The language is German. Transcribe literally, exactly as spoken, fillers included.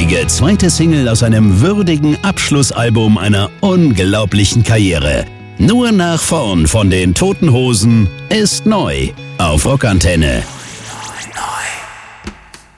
traurige zweite Single aus einem würdigen Abschlussalbum einer unglaublichen Karriere. Nur nach vorn von den Toten Hosen ist neu auf Rockantenne.